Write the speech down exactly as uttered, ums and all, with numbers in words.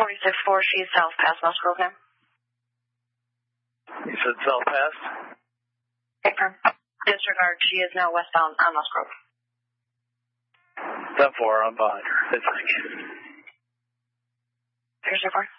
forty-six four, she's south past Musgrove now. You said south past? Confirm. Disregard, she is now westbound on Musgrove. ten four, I'm behind her. It's like. Here's your four.